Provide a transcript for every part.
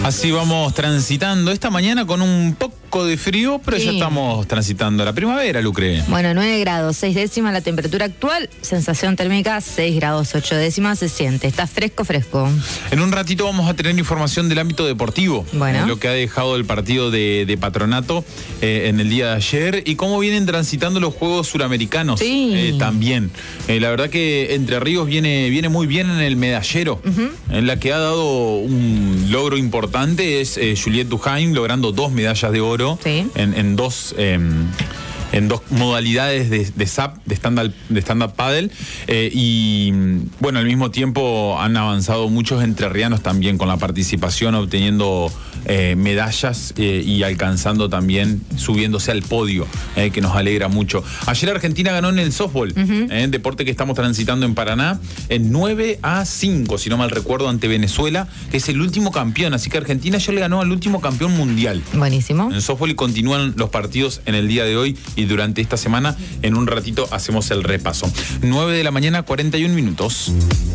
Así vamos transitando esta mañana con un poco de frío, pero ya estamos transitando la primavera, Lucre. Bueno, 9 grados, 6 décimas la temperatura actual, sensación térmica 6 grados, 8 décimas se siente, está fresco. En un ratito vamos a tener información del ámbito deportivo, bueno. Lo que ha dejado el partido de Patronato en el día de ayer y cómo vienen transitando los Juegos Suramericanos también. La verdad que Entre Ríos viene muy bien en el medallero, en la que ha dado un logro importante es Juliette Duhaime, logrando 2 medallas de oro en dos modalidades de SAP, de stand-up paddle, y bueno, al mismo tiempo han avanzado muchos entrerrianos también con la participación, obteniendo medallas y alcanzando también, subiéndose al podio, que nos alegra mucho. Ayer Argentina ganó en el softball, deporte que estamos transitando en Paraná, en 9-5, si no mal recuerdo, ante Venezuela, que es el último campeón, así que Argentina ya le ganó al último campeón mundial. Buenísimo. En softball y continúan los partidos en el día de hoy y durante esta semana. En un ratito hacemos el repaso. 9 de la mañana, 41 minutos.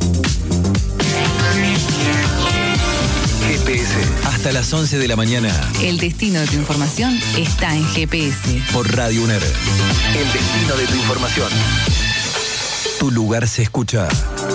GPS, hasta las 11 de la mañana. El destino de tu información está en GPS. Por Radio UNER. El destino de tu información. Tu lugar se escucha.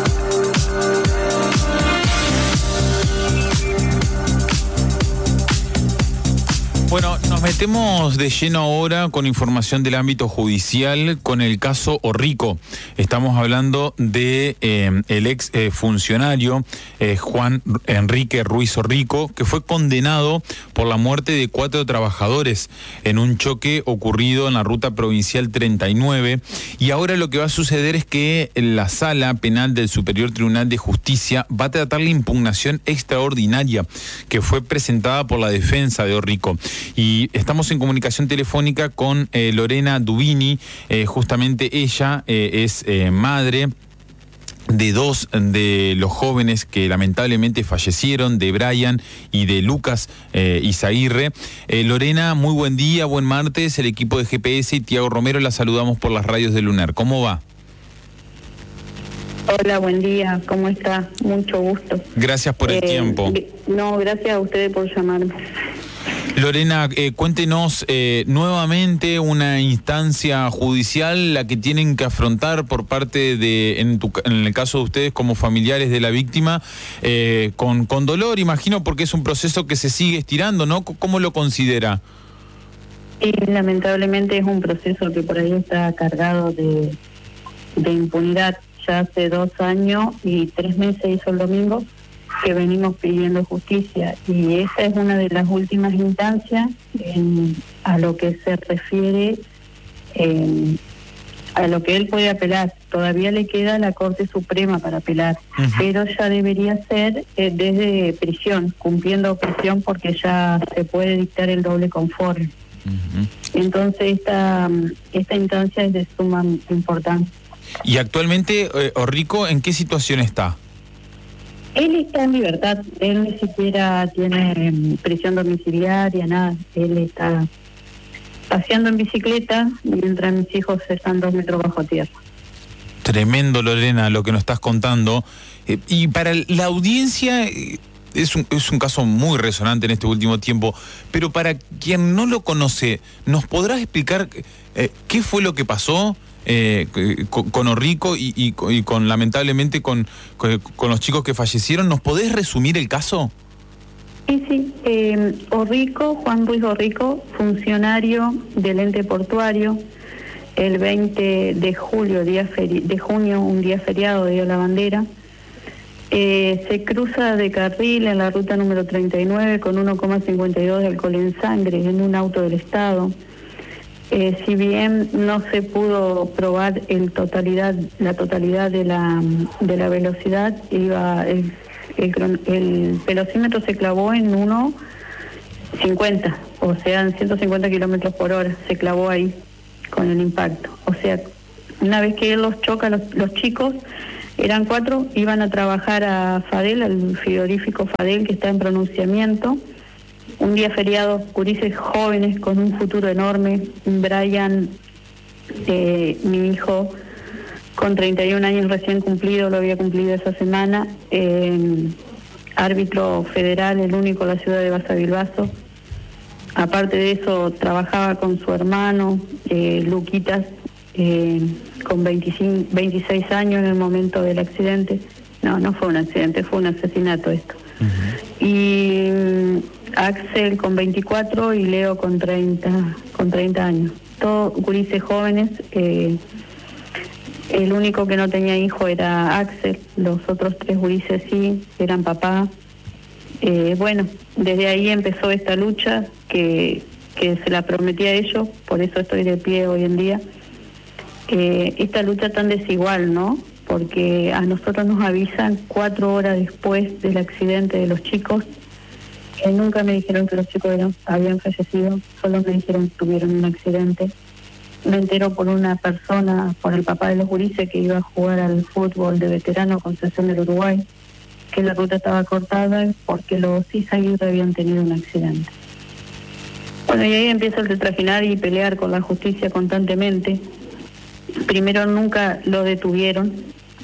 Bueno, nos metemos de lleno ahora con información del ámbito judicial con el caso Orrico. Estamos hablando de el ex funcionario Juan Enrique Ruiz Orrico, que fue condenado por la muerte de 4 trabajadores en un choque ocurrido en la ruta provincial 39. Y ahora lo que va a suceder es que la Sala Penal del Superior Tribunal de Justicia va a tratar la impugnación extraordinaria que fue presentada por la defensa de Orrico. Y estamos en comunicación telefónica con Lorena Dubini. Justamente ella es madre de 2 de los jóvenes que lamentablemente fallecieron, de Brian y de Lucas Izaguirre. Lorena, muy buen día, buen martes. El equipo de GPS y Tiago Romero la saludamos por las radios de Lunar. ¿Cómo va? Hola, buen día, ¿cómo está? Mucho gusto. Gracias por el tiempo. No, gracias a ustedes por llamarme. Lorena, cuéntenos nuevamente una instancia judicial la que tienen que afrontar por parte de, en el caso de ustedes como familiares de la víctima, con dolor, imagino, porque es un proceso que se sigue estirando, ¿no? ¿Cómo lo considera? Y lamentablemente es un proceso que por ahí está cargado de impunidad. Ya hace 2 años y 3 meses hizo el domingo que venimos pidiendo justicia, y esa es una de las últimas instancias a lo que se refiere a lo que él puede apelar. Todavía le queda la Corte Suprema para apelar, pero ya debería ser desde prisión, cumpliendo prisión, porque ya se puede dictar el doble conforme. Entonces esta instancia es de suma importancia. Y actualmente, Orrico, ¿en qué situación está? Él está en libertad, él ni siquiera tiene prisión domiciliaria, nada. Él está paseando en bicicleta mientras mis hijos están 2 metros bajo tierra. Tremendo, Lorena, lo que nos estás contando. Y para la audiencia es un caso muy resonante en este último tiempo, pero para quien no lo conoce, ¿nos podrás explicar qué fue lo que pasó con Orrico y con lamentablemente con los chicos que fallecieron? ¿Nos podés resumir el caso? Sí. Orrico, Juan Ruiz Orrico, funcionario del ente portuario, el 20 de junio, un día feriado, Día de la Bandera, se cruza de carril en la ruta número 39 con 1,52 de alcohol en sangre en un auto del Estado. Si bien no se pudo probar la totalidad de la velocidad, el velocímetro se clavó en 1,50, o sea, en 150 kilómetros por hora, se clavó ahí con el impacto. O sea, una vez que él los choca, los chicos, eran 4, iban a trabajar a Fadel, al frigorífico Fadel, que está en pronunciamiento. Un día feriado, gurises jóvenes con un futuro enorme. Brian, mi hijo, con 31 años recién cumplido, lo había cumplido esa semana, árbitro federal, el único en la ciudad de Basavilbaso. Aparte de eso, trabajaba con su hermano, Luquitas, con 26 años en el momento del accidente. No fue un accidente, fue un asesinato esto. Y Axel con 24 y Leo con 30 años. Todos gurises jóvenes. El único que no tenía hijo era Axel, los otros 3 gurises sí, eran papá. Bueno, desde ahí empezó esta lucha que se la prometí a ellos, por eso estoy de pie hoy en día. Esta lucha tan desigual, ¿no? Porque a nosotros nos avisan 4 horas después del accidente de los chicos. Nunca me dijeron que los chicos habían fallecido, solo me dijeron que tuvieron un accidente. Me entero por una persona, por el papá de los gurises, que iba a jugar al fútbol de veterano con selección del Uruguay, que la ruta estaba cortada porque los Izaguirre habían tenido un accidente. Bueno, y ahí empieza el retrafinar y pelear con la justicia constantemente. Primero nunca lo detuvieron,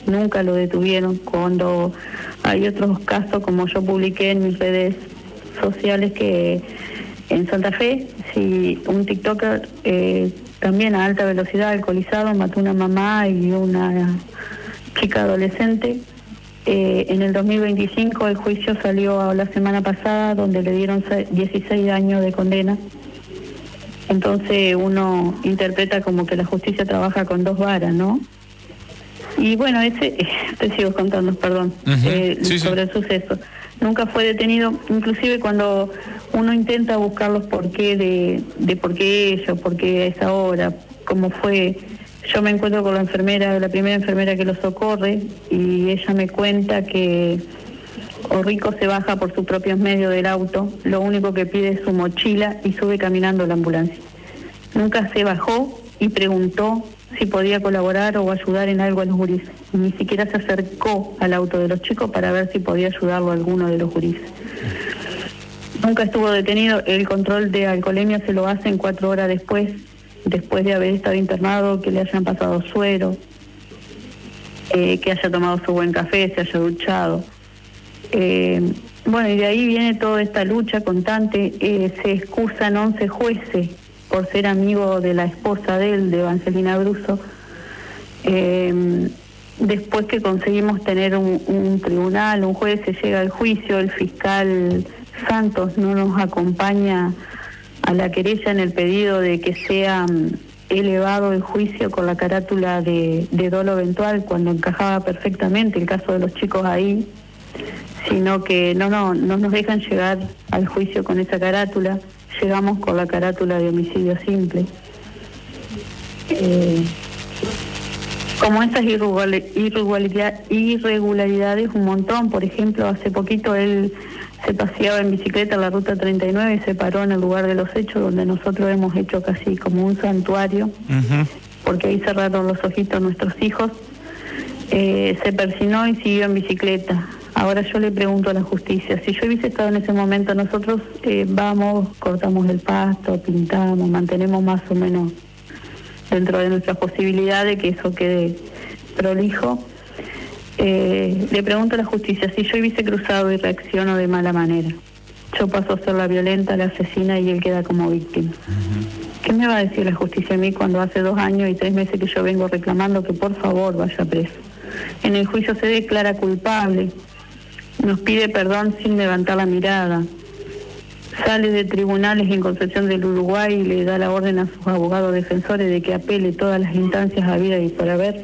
cuando hay otros casos, como yo publiqué en mis redes sociales, que en Santa Fe, si un TikToker también a alta velocidad, alcoholizado, mató a una mamá y una chica adolescente. En el 2025 el juicio salió la semana pasada, donde le dieron 16 años de condena. Entonces uno interpreta como que la justicia trabaja con 2 varas, ¿no? Y bueno, te sigo contando, perdón, sobre el suceso. Nunca fue detenido, inclusive cuando uno intenta buscar los porqué de por qué ellos, por qué a esa hora, cómo fue. Yo me encuentro con la primera enfermera que lo socorre, y ella me cuenta que Orrico se baja por sus propios medios del auto, lo único que pide es su mochila y sube caminando a la ambulancia. Nunca se bajó y preguntó si podía colaborar o ayudar en algo a los gurises. Ni siquiera se acercó al auto de los chicos para ver si podía ayudarlo a alguno de los gurises. Nunca estuvo detenido. El control de alcoholemia se lo hacen 4 horas después de haber estado internado, que le hayan pasado suero, que haya tomado su buen café, se haya duchado. Bueno, y de ahí viene toda esta lucha constante. Se excusan 11 jueces por ser amigo de la esposa de él, de Evangelina Bruso. Después que conseguimos tener un tribunal, un juez, se llega al juicio, el fiscal Santos no nos acompaña a la querella en el pedido de que sea elevado el juicio con la carátula de dolo eventual, cuando encajaba perfectamente el caso de los chicos ahí, sino que no nos dejan llegar al juicio con esa carátula. Llegamos con la carátula de homicidio simple. Como esas irregularidades un montón. Por ejemplo, hace poquito él se paseaba en bicicleta en la ruta 39 y se paró en el lugar de los hechos, donde nosotros hemos hecho casi como un santuario, porque ahí cerraron los ojitos nuestros hijos. Se persinó y siguió en bicicleta. Ahora yo le pregunto a la justicia, si yo hubiese estado en ese momento, nosotros vamos, cortamos el pasto, pintamos, mantenemos más o menos dentro de nuestras posibilidades que eso quede prolijo. Le pregunto a la justicia, si yo hubiese cruzado y reacciono de mala manera, yo paso a ser la violenta, la asesina, y él queda como víctima. ¿Qué me va a decir la justicia a mí cuando hace 2 años y 3 meses que yo vengo reclamando que por favor vaya preso? En el juicio se declara culpable, nos pide perdón sin levantar la mirada, sale de tribunales en Concepción del Uruguay y le da la orden a sus abogados defensores de que apele todas las instancias habidas y por haber.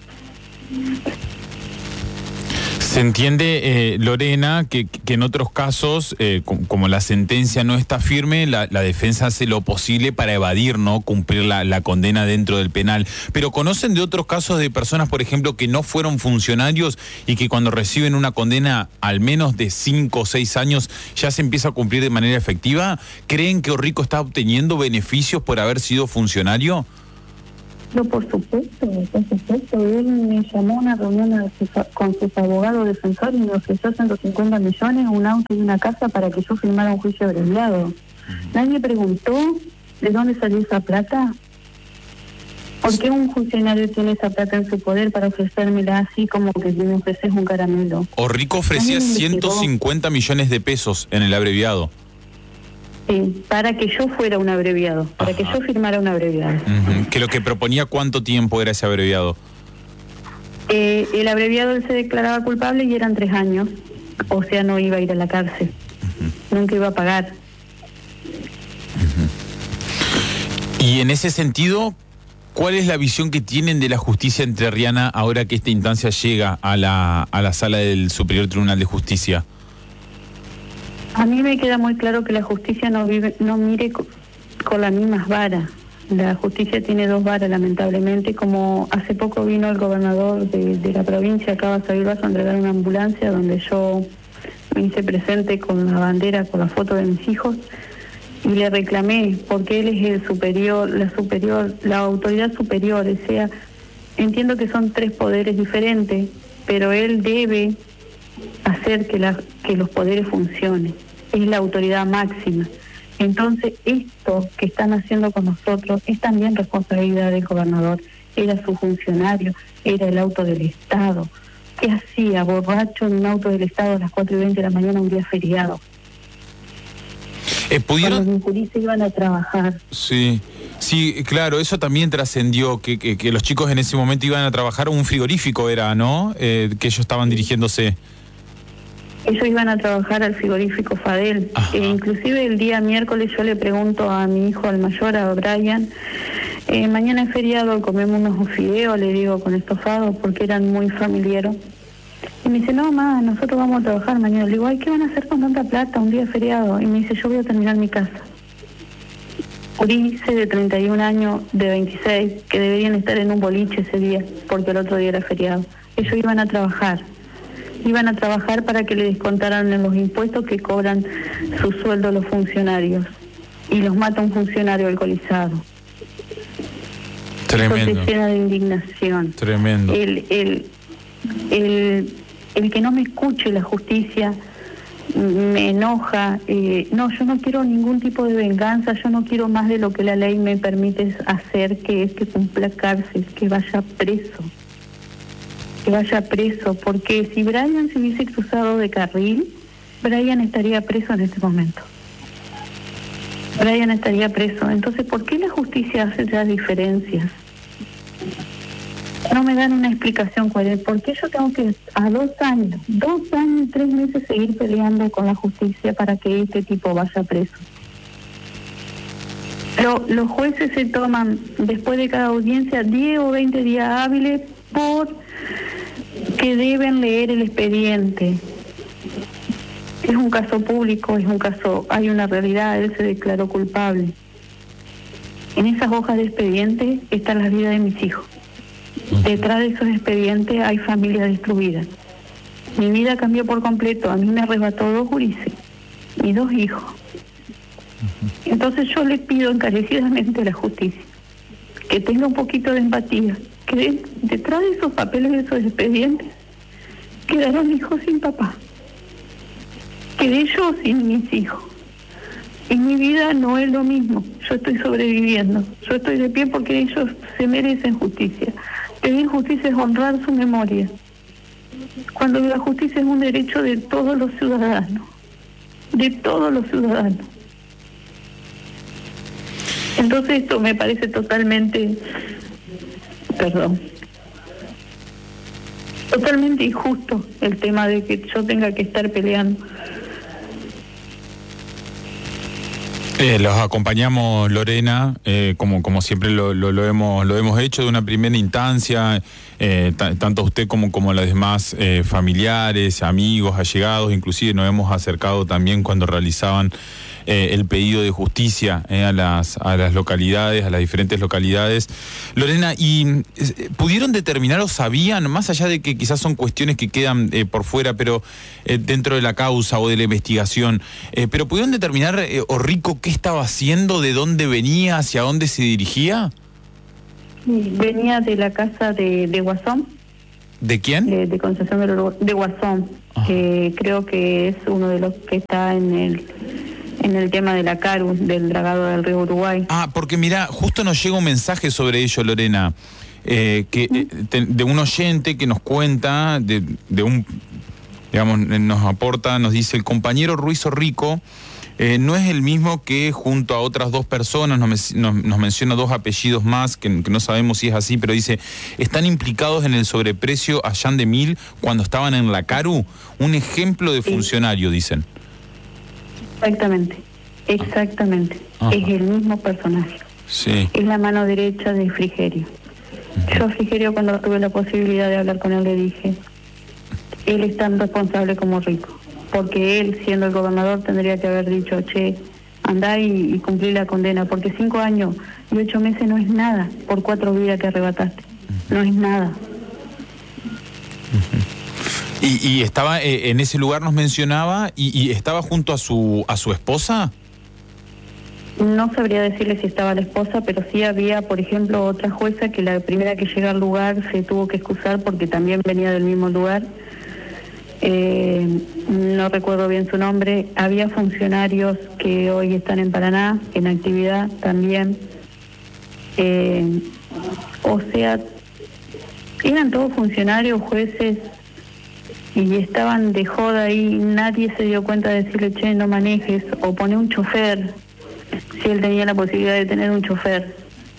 Se entiende, Lorena, que en otros casos, como la sentencia no está firme, la defensa hace lo posible para evadir, ¿no?, cumplir la condena dentro del penal. Pero ¿conocen de otros casos de personas, por ejemplo, que no fueron funcionarios y que cuando reciben una condena al menos de 5 o 6 años ya se empieza a cumplir de manera efectiva? ¿Creen que Orrico está obteniendo beneficios por haber sido funcionario? No, por supuesto. Él me llamó a una reunión con sus abogados defensores y me ofreció 150 millones, un auto y una casa para que yo firmara un juicio abreviado. Nadie preguntó de dónde salió esa plata. ¿Por qué un funcionario tiene esa plata en su poder para ofrecérmela así como que me ofreces un caramelo? Orrico ofrecía Nadie me 150 millones de pesos en el abreviado. Sí, para que yo fuera un abreviado, para que yo firmara un abreviado. Que lo que proponía, ¿cuánto tiempo era ese abreviado? El abreviado él se declaraba culpable y eran 3 años, o sea, no iba a ir a la cárcel, nunca iba a pagar. Y en ese sentido, ¿cuál es la visión que tienen de la justicia entrerriana ahora que esta instancia llega a la sala del Superior Tribunal de Justicia? A mí me queda muy claro que la justicia no mire con las mismas varas. La justicia tiene 2 varas, lamentablemente. Como hace poco vino el gobernador de la provincia, acá a Bilbaso, a entregar una ambulancia donde yo me hice presente con la bandera, con la foto de mis hijos, y le reclamé, porque él es el superior, la autoridad superior. O sea, entiendo que son 3 poderes diferentes, pero él debe hacer que los poderes funcionen. Es la autoridad máxima. Entonces, esto que están haciendo con nosotros es también responsabilidad del gobernador. Era su funcionario, era el auto del Estado. ¿Qué hacía borracho en un auto del Estado a las 4:20 de la mañana un día feriado? ¿Pudieron? Cuando los incuristas iban a trabajar. Sí, claro, eso también trascendió, que los chicos en ese momento iban a trabajar, un frigorífico era, ¿no? Que ellos estaban dirigiéndose. Ellos iban a trabajar al frigorífico Fadel. Inclusive el día miércoles yo le pregunto a mi hijo, al mayor, a Brian, mañana es feriado, comemos unos fideos, le digo, con estofado, porque eran muy familiares. Y me dice, no, mamá, nosotros vamos a trabajar mañana. Le digo, ay, ¿qué van a hacer con tanta plata un día feriado? Y me dice, yo voy a terminar mi casa. Urice, de 31 años, de 26, que deberían estar en un boliche ese día, porque el otro día era feriado. Ellos iban a trabajar para que le descontaran en los impuestos que cobran su sueldo los funcionarios, y los mata un funcionario alcoholizado. Tremendo. Eso te llena de indignación. Tremendo. El que no me escuche la justicia me enoja. No, yo no quiero ningún tipo de venganza, yo no quiero más de lo que la ley me permite hacer, que es que cumpla cárcel, que vaya preso. Porque si Brian se hubiese cruzado de carril, Brian estaría preso en este momento. Entonces, ¿por qué la justicia hace esas diferencias? No me dan una explicación coherente. ¿Por qué yo tengo que a 2 años y 3 meses seguir peleando con la justicia para que este tipo vaya preso? Pero los jueces se toman, después de cada audiencia, 10 o 20 días hábiles que deben leer el expediente. Es un caso público, hay una realidad, él se declaró culpable. En esas hojas de expediente está la vida de mis hijos. Detrás de esos expedientes hay familias destruidas. Mi vida cambió por completo, a mí me arrebató 2 gurises y 2 hijos. Entonces yo le pido encarecidamente a la justicia que tenga un poquito de empatía, que detrás de esos papeles, de esos expedientes, quedaron hijos sin papá. Quedé yo sin mis hijos. Y mi vida no es lo mismo. Yo estoy sobreviviendo. Yo estoy de pie porque ellos se merecen justicia. Pedir justicia es honrar su memoria. Cuando la justicia es un derecho de todos los ciudadanos. De todos los ciudadanos. Entonces esto me parece totalmente injusto, el tema de que yo tenga que estar peleando. Los acompañamos, Lorena, como siempre lo hemos hecho, de una primera instancia, tanto usted como los demás familiares, amigos, allegados, inclusive nos hemos acercado también cuando realizaban el pedido de justicia a las localidades, a las diferentes localidades. Lorena, ¿y pudieron determinar o sabían, más allá de que quizás son cuestiones que quedan por fuera, pero dentro de la causa o de la investigación, pero pudieron determinar, Orrico, qué estaba haciendo, de dónde venía, hacia dónde se dirigía? Venía de la casa de Guasón. ¿De quién? De Concepción del Uruguay, de Guasón, que creo que es uno de los que está en en el tema de la CARU, del dragado del río Uruguay. Porque mira, justo nos llega un mensaje sobre ello, Lorena, de un oyente que nos cuenta, de un, digamos, nos aporta, nos dice: el compañero Ruiz Orrico no es el mismo que junto a otras dos personas, nos menciona dos apellidos más, que no sabemos si es así, pero dice, están implicados en el sobreprecio a Jean de Mil cuando estaban en la CARU, un ejemplo de funcionario, dicen. Exactamente. Ajá. Es el mismo personaje. Sí. Es la mano derecha de Frigerio. Yo a Frigerio, cuando tuve la posibilidad de hablar con él, le dije, él es tan responsable como Rico, porque él, siendo el gobernador, tendría que haber dicho, che, andá y cumplir la condena, porque 5 años y 8 meses no es nada por 4 vidas que arrebataste. No es nada. Y estaba en ese lugar, nos mencionaba, y estaba junto a su esposa. No sabría decirle si estaba la esposa, pero sí había, por ejemplo, otra jueza que la primera que llega al lugar se tuvo que excusar porque también venía del mismo lugar. No recuerdo bien su nombre. Había funcionarios que hoy están en Paraná, en actividad también. O sea, eran todos funcionarios, jueces, y estaban de joda ahí. Nadie se dio cuenta de decirle, che, no manejes, o pone un chofer, si él tenía la posibilidad de tener un chofer.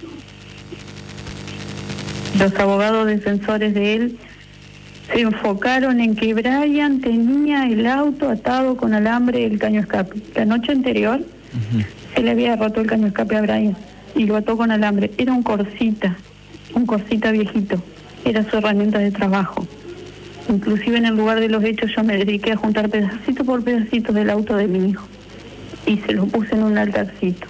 Los abogados defensores de él se enfocaron en que Brian tenía el auto atado con alambre del caño escape. La noche anterior se le había roto el caño escape a Brian y lo ató con alambre. Era un Corsita viejito. Era su herramienta de trabajo. Inclusive en el lugar de los hechos yo me dediqué a juntar pedacito por pedacito del auto de mi hijo y se lo puse en un altarcito.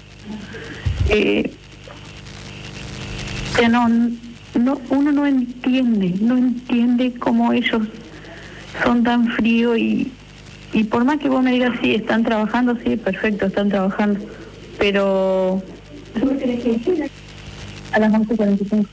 Uno no entiende cómo ellos son tan fríos y por más que vos me digas, sí, están trabajando, sí, perfecto, están trabajando, pero a las 11:45.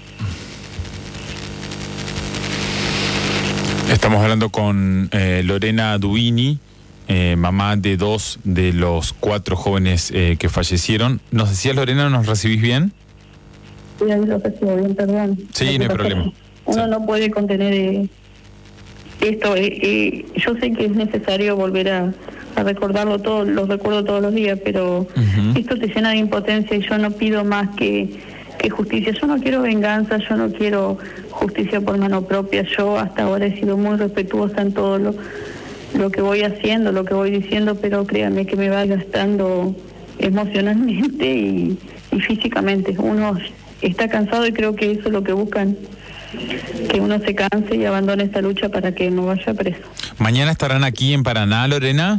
Estamos hablando con Lorena Duini, mamá de 2 de los 4 jóvenes que fallecieron. ¿Nos decías, Lorena, nos recibís bien? Sí, ahí lo recibo bien, perdón. Sí, no hay problema. Uno no puede contener esto. Yo sé que es necesario volver a recordarlo todo, lo recuerdo todos los días, pero esto te llena de impotencia y yo no pido más que justicia. Yo no quiero venganza, yo no quiero justicia por mano propia. Yo hasta ahora he sido muy respetuosa en todo lo que voy haciendo, lo que voy diciendo, pero créanme que me va gastando emocionalmente y físicamente. Uno está cansado y creo que eso es lo que buscan, que uno se canse y abandone esta lucha para que no vaya preso. ¿Mañana estarán aquí en Paraná, Lorena?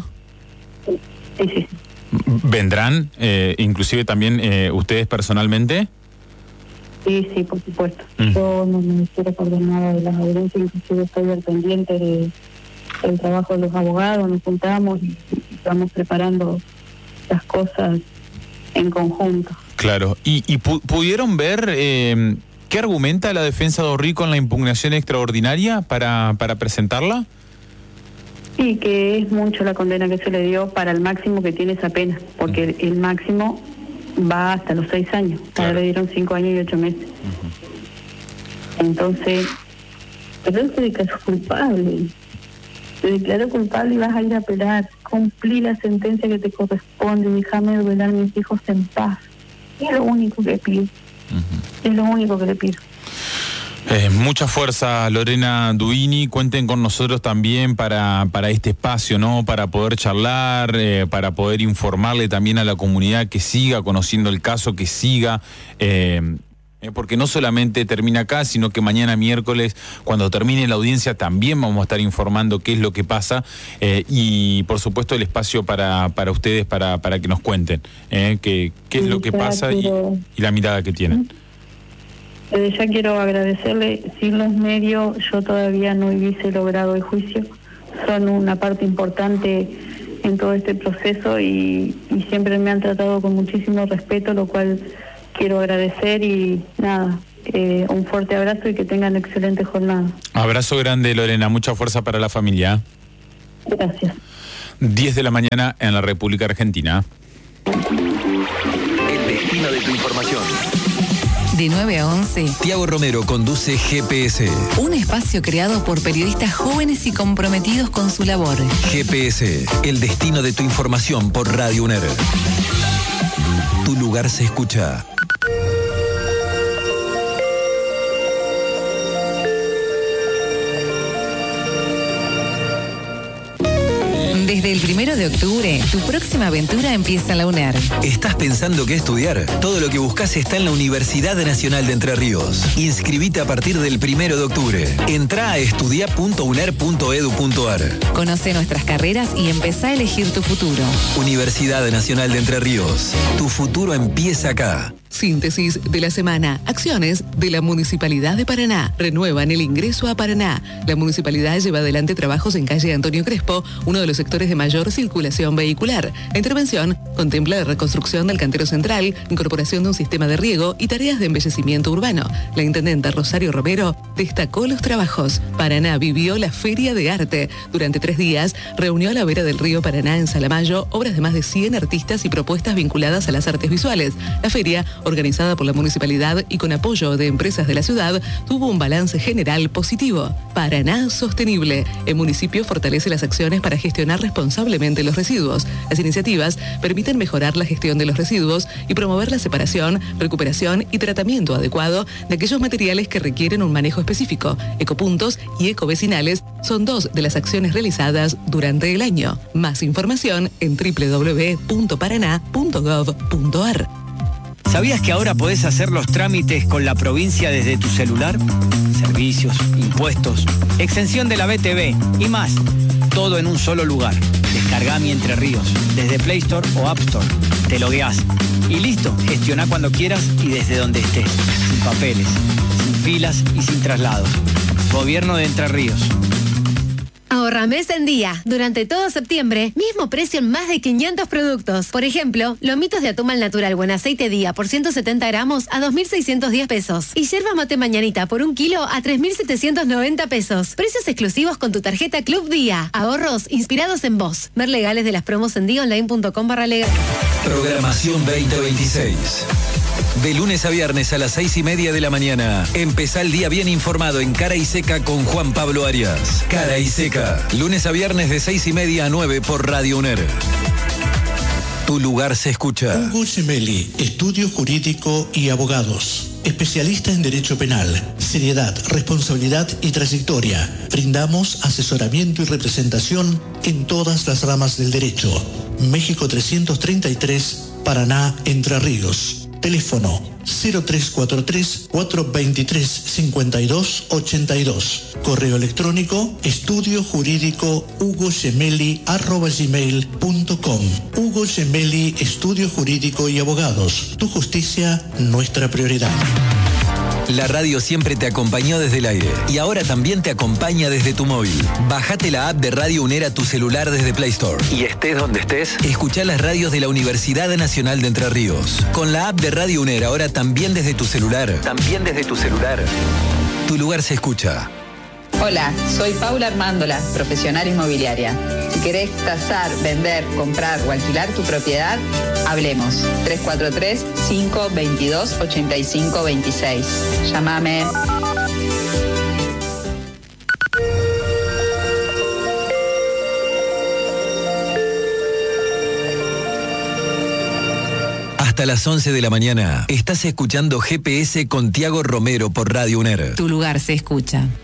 Sí. ¿Vendrán, inclusive también ustedes personalmente? Sí, por supuesto. Yo no me quiero perder nada de las audiencias, inclusive estoy al pendiente del trabajo de los abogados, nos juntamos y estamos preparando las cosas en conjunto. Claro. ¿Y pudieron ver qué argumenta la defensa de Orrico en la impugnación extraordinaria para presentarla? Sí, que es mucho la condena que se le dio para el máximo que tiene esa pena, porque el máximo va hasta los 6 años. Claro. Ahora le dieron 5 años y 8 meses. Entonces, pero él se declaró culpable. Se declaró culpable y vas a ir a apelar. Cumplí la sentencia que te corresponde, déjame velar a mis hijos en paz. Es lo único que pido. Es lo único que le pido. Mucha fuerza, Lorena Duini. Cuenten con nosotros también para este espacio, ¿no? Para poder charlar, para poder informarle también a la comunidad que siga conociendo el caso, que siga, porque no solamente termina acá, sino que mañana miércoles, cuando termine la audiencia, también vamos a estar informando qué es lo que pasa y, por supuesto, el espacio para ustedes, para que nos cuenten qué es lo que pasa y la mirada que tienen. Ya quiero agradecerle. Sin los medios yo todavía no hubiese logrado el juicio. Son una parte importante en todo este proceso y siempre me han tratado con muchísimo respeto, lo cual quiero agradecer y nada, un fuerte abrazo y que tengan excelente jornada. Abrazo grande, Lorena, mucha fuerza para la familia. Gracias. 10 de la mañana en la República Argentina. El destino de tu información. De 9 a 11. Tiago Romero conduce GPS. Un espacio creado por periodistas jóvenes y comprometidos con su labor. GPS, el destino de tu información por Radio UNER. Tu lugar se escucha. Desde el 1 de octubre, tu próxima aventura empieza en la UNER. ¿Estás pensando qué estudiar? Todo lo que buscas está en la Universidad Nacional de Entre Ríos. Inscribite a partir del 1 de octubre. Entrá a estudia.uner.edu.ar. Conoce nuestras carreras y empezá a elegir tu futuro. Universidad Nacional de Entre Ríos. Tu futuro empieza acá. Síntesis de la semana. Acciones de la Municipalidad de Paraná. Renuevan el ingreso a Paraná. La Municipalidad lleva adelante trabajos en calle Antonio Crespo, uno de los sectores de mayor circulación vehicular. La intervención contempla la reconstrucción del cantero central, incorporación de un sistema de riego y tareas de embellecimiento urbano. La intendenta Rosario Romero destacó los trabajos. Paraná vivió la Feria de Arte. Durante 3 días reunió a la vera del río Paraná en Salamayo obras de más de 100 artistas y propuestas vinculadas a las artes visuales. La feria, organizada por la municipalidad y con apoyo de empresas de la ciudad, tuvo un balance general positivo. Paraná Sostenible. El municipio fortalece las acciones para gestionar responsablemente los residuos. Las iniciativas permiten mejorar la gestión de los residuos y promover la separación, recuperación y tratamiento adecuado de aquellos materiales que requieren un manejo específico. Ecopuntos y ecovecinales son 2 de las acciones realizadas durante el año. Más información en www.paraná.gov.ar. ¿Sabías que ahora podés hacer los trámites con la provincia desde tu celular? Servicios, impuestos, exención de la BTV y más. Todo en un solo lugar. Descargá Mi Entre Ríos desde Play Store o App Store. Te logueás y listo. Gestioná cuando quieras y desde donde estés. Sin papeles, sin filas y sin traslados. Gobierno de Entre Ríos. Ahorra mes en día. Durante todo septiembre, mismo precio en más de 500 productos. Por ejemplo, lomitos de atún al natural buen aceite día por 170 gramos a 2.610 pesos. Y yerba mate mañanita por 1 kilo a 3.790 pesos. Precios exclusivos con tu tarjeta Club Día. Ahorros inspirados en vos. Ver legales de las promos en diaonline.com/legal. Programación 2026. De lunes a viernes a las 6:30 de la mañana. Empezá el día bien informado en Cara y Seca con Juan Pablo Arias. Cara y Seca. Lunes a viernes de 6:30 a 9 por Radio UNER. Tu lugar se escucha. Hugo Gemelli, Estudio Jurídico y Abogados. Especialista en Derecho Penal, seriedad, responsabilidad y trayectoria. Brindamos asesoramiento y representación en todas las ramas del derecho. México 333, Paraná, Entre Ríos. Teléfono 0343-423-5282. Correo electrónico estudiojurídico@gmail.com. Hugo Gemelli, Estudio Jurídico y Abogados. Tu justicia, nuestra prioridad. La radio siempre te acompañó desde el aire y ahora también te acompaña desde tu móvil. Bájate la app de Radio UNER a tu celular desde Play Store. Y estés donde estés, escuchá las radios de la Universidad Nacional de Entre Ríos. Con la app de Radio UNER ahora también desde tu celular. Tu lugar se escucha. Hola, soy Paula Armándola, profesional inmobiliaria. Si querés tasar, vender, comprar o alquilar tu propiedad, hablemos. 343-522-8526. Llámame. Hasta las 11 de la mañana estás escuchando GPS con Tiago Romero por Radio UNER. Tu lugar se escucha.